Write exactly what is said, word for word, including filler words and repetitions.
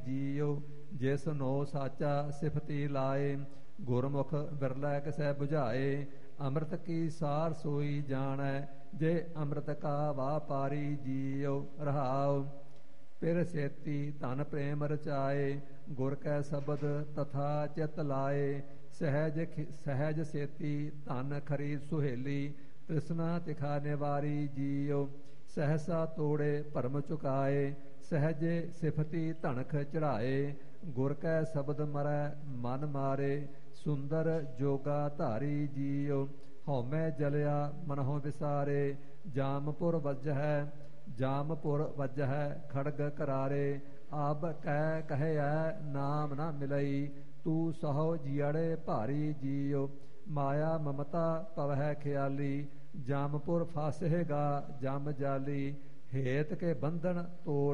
ਜੀਉ ਜਿਸ ਨੋ ਸਾਚਾ ਸਿਫਤੀ ਲਾਏ, ਗੁਰਮੁਖ ਬਿਰਲਾ ਕਿਸੈ 부ਝਾਏ। ਅੰਮ੍ਰਿਤ ਕੀ ਸਾਰ ਸੋਈ ਜਾਣੈ, ਜੇ ਅੰਮ੍ਰਿਤ ਕਾ ਵਾਪਾਰੀ ਜੀਉ ਰਹਾਉ। ਪਿਰ ਸੇਤੀ ਧਨ ਪ੍ਰੇਮ ਰਚਾਏ, ਗੁਰ ਕੈ ਸ਼ਬਦ ਤਥਾ ਚਿਤ ਲਾਏ। ਸਹਿਜ ਸਹਿਜ ਸੇਤੀ ਧਨ ਖਰੀ ਸੁਹੇਲੀ, ਤ੍ਰਿਸ਼ਨਾ ਤਿਖਾ ਨਿਵਾਰੀ ਜੀਉ। ਸਹਸਾ ਤੋੜੇ ਭਰਮ ਚੁਕਾਏ, ਸਹਜੇ ਸਿਫਤੀ ਧਨਖ ਚੜਾਏ। ਗੁਰ ਕੈ ਸ਼ਬਦ ਮਰੈ ਮਨ ਮਾਰੇ, ਸੁੰਦਰ ਜੋਗਾ ਧਾਰੀ ਜੀਉ। ਹਉਮੈ ਜਲਿਆ ਮਨਹੁ ਵਿਸਾਰੇ, ਜਾਮਪੁਰ ਵੱਜਹਿ ਜਾਮਪੁਰ ਵੱਜਹਿ ਖੜਗ ਕਰਾਰੇ। ਆਬ ਕਹਿ ਕਹਿਐ ਨਾਮ ਨਾ ਮਿਲਈ, ਤੂੰ ਸਹੋ ਜੀਅੜੇ ਭਾਰੀ ਜੀਉ। ਮਾਇਆ ਮਮਤਾ ਪਵਹਿ ਖਿਆਲੀ, ਜਾਮਪੁਰ ਫਾਸਹਿਗਾ ਜਮ ਜਾਲੀ। ਹੇਤ ਕੇ ਬੰਧਨ ਤੋੜ